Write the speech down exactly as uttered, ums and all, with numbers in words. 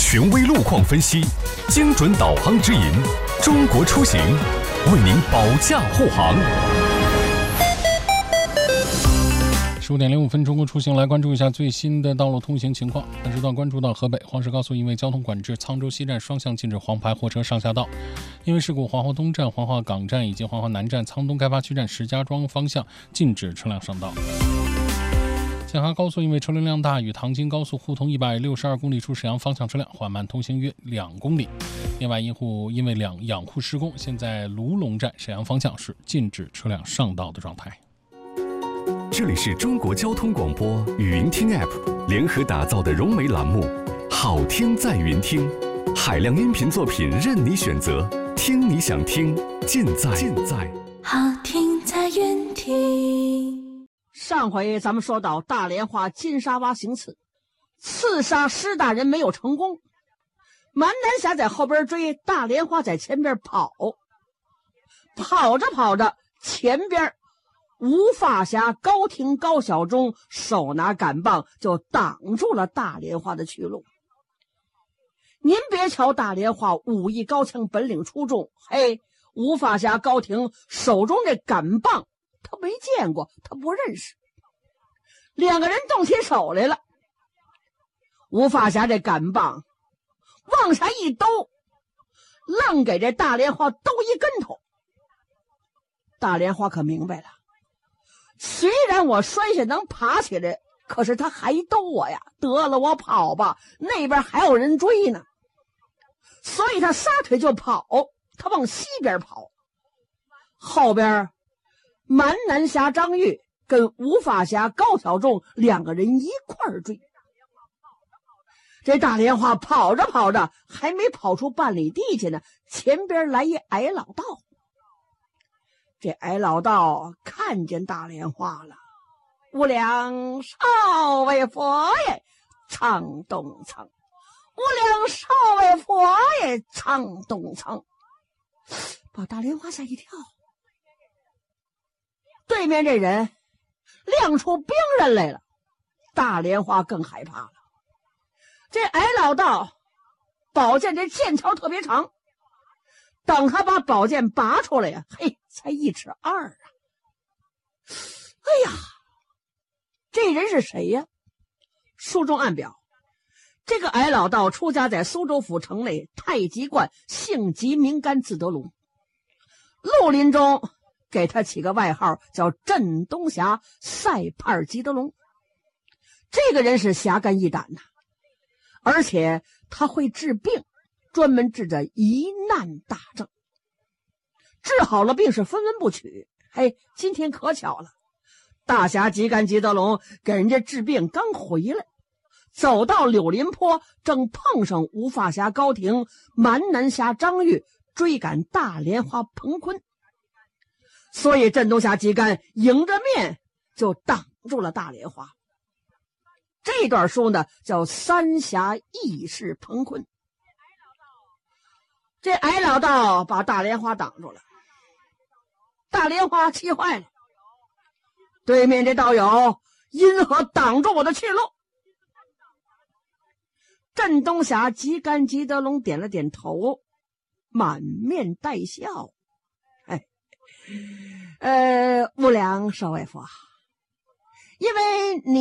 权威路况分析，精准导航指引，中国出行为您保驾护航。 十五点零五分，中国出行来关注一下最新的道路通行情况。本时段关注到河北黄石高速因为交通管制，沧州西站双向禁止黄牌货车上下道。因为事故，黄花东站、黄花港站以及黄花南站、沧东开发区站石家庄方向禁止车辆上道。建哈高速因为车流量大，与唐津高速互通一百六十二公里处沈阳方向车辆缓慢通行约两公里。另外，因护因为两养护施工，现在卢龙站沈阳方向是禁止车辆上道的状态。 这里是中国交通广播语音听 App 联合打造的融媒栏目，好听在云听，海量音频作品任你选择，听你想听，尽在尽在好听在云听。 上回咱们说到大连花金沙洼行刺，刺杀石大人没有成功，满南侠在后边追，大连花在前边跑，跑着跑着，前边吴发侠高廷、高小忠手拿杆棒就挡住了大连花的去路。您别瞧大连花武艺高强，本领出众，嘿，吴发侠高廷手中这杆棒他没见过，他不认识。两个人动起手来了，吴发侠这杆棒往下一兜，愣给这大莲花兜一跟头。大莲花可明白了，虽然我摔下能爬起来，可是他还兜我呀，得了，我跑吧，那边还有人追呢。所以他撒腿就跑，他往西边跑。后边满南侠张玉跟吴发侠高小仲两个人一块儿追。这大莲花跑着跑着，还没跑出半里地去呢，前边来一矮老道。这矮老道看见大莲花了，无量少尉佛爷唱东唱，无量少尉佛爷唱东唱，把大莲花吓一跳。对面这人亮出兵刃来了，大莲花更害怕了。这矮老道宝剑这剑条特别长，等他把宝剑拔出来呀，嘿，才一尺二啊！哎呀，这人是谁呀？书中暗表，这个矮老道出家在苏州府城内太极观，姓吉名甘，字德龙。绿林中给他起个外号叫镇东侠赛帕吉德龙。这个人是侠肝义胆呐，而且他会治病，专门治着疑难大症，治好了病是分文不取。嘿，今天可巧了，大侠吉甘吉德龙给人家治病刚回来，走到柳林坡，正碰上吴发侠高廷、蛮南侠张玉追赶大莲花彭坤，所以镇东侠吉甘迎着面就挡住了大莲花。这段书呢叫三侠义士彭坤。这矮老道把大莲花挡住了，大莲花气坏了，对面这道友因何挡住我的去路？镇东侠吉甘吉德龙点了点头，满面带笑。哎，呃，无量少尉佛，因为你